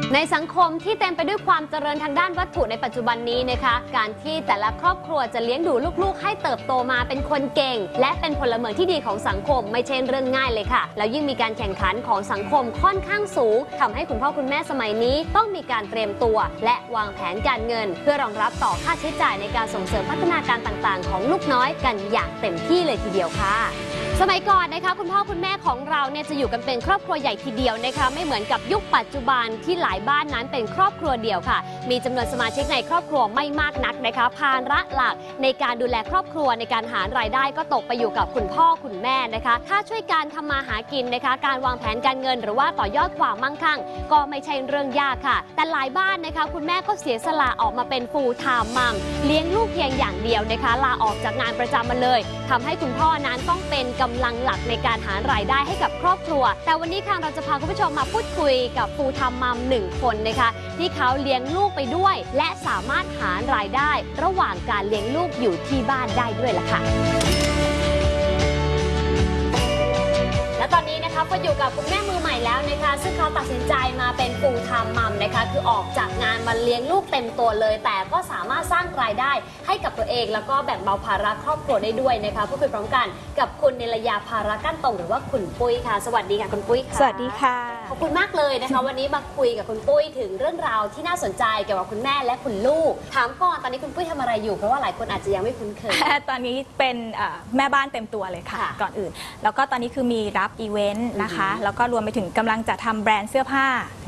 ในสังคมที่เต็มไปด้วยความเจริญทางด้านวัตถุในปัจจุบันนี้นะคะการที่แต่ละครอบครัวจะเลี้ยงดูลูกๆให้เติบโตมาเป็นคนเก่งและเป็นพลเมืองที่ดีของสังคมไม่ใช่เรื่องง่ายเลยค่ะแล้วยิ่งมีการแข่งขันของสังคมค่อนข้างสูงทำให้คุณพ่อคุณแม่สมัยนี้ต้องมีการเตรียมตัวและวางแผนการเงินเพื่อรองรับต่อค่าใช้จ่ายในการส่งเสริมพัฒนาการต่างๆของลูกน้อยกันอย่างเต็มที่เลยทีเดียวค่ะสมัยก่อนนะคะคุณพ่อคุณแม่ของเราเนี่ยจะอยู่กันเป็นครอบครัวใหญ่ทีเดียวนะคะไม่เหมือนกับยุคปัจจุบันที่หลายบ้านนั้นเป็นครอบครัวเดียวค่ะมีจำนวนสมาชิกในครอบครัวไม่มากนักนะคะภาระหลักในการดูแลครอบครัวในการหารายได้ก็ตกไปอยู่กับคุณพ่อคุณแม่นะคะถ้าช่วยการทำมาหากินนะคะการวางแผนการเงินหรือว่าต่อยอดความมั่งคั่งก็ไม่ใช่เรื่องยากค่ะแต่หลายบ้านนะคะคุณแม่ก็เสียสละออกมาเป็นfull time momเลี้ยงลูกเพียงอย่างเดียวนะคะลาออกจากงานประจำมาเลยทำให้คุณพ่อนั้นต้องเป็นกำลังหลักในการหารายได้ให้กับครอบครัวแต่วันนี้ค่ะเราจะพาคุณผู้ชมมาพูดคุยกับfull time mom 1 คนนะคะที่เขาเลี้ยงลูกไปด้วยและสามารถหารายได้ระหว่างการเลี้ยงลูกอยู่ที่บ้านได้ด้วยล่ะค่ะและตอนนี้นะคะก็อยู่กับคุณแม่มือใหม่แล้วนะคะซึ่งเขาตัดสินใจมาเป็นfull time momนะคะคือออกจากงานมาเลี้ยงลูกเต็มตัวเลยแต่ก็สามารถสร้างรายได้ให้กับตัวเองแล้วก็แบ่งเบาภาระครอบครัวได้ด้วยนะคะพูดคุยพร้อมกันกับคุณนิรยาภาระกั้นตรงหรือว่าคุณปุ้ยค่ะสวัสดีค่ะคุณปุ้ยค่ะสวัสดีค่ะขอบคุณมากเลยนะคะวันนี้มาคุยกับคุณปุ้ยถึงเรื่องราวที่น่าสนใจเกี่ยวกับคุณแม่และคุณลูกถามก่อนตอนนี้คุณปุ้ยทำอะไรอยู่เพราะว่าหลายคนอาจจะยังไม่คุ้นเคยตอนนี้เป็นแม่บ้านเต็มตัวเลยค่ะก่อนอื่นแล้วก็ตอนนี้คือมีรับอีเวนต์นะคะแล้วก็รวมไปถึงกำลังจะทำแบรนด์เสื้อผ้า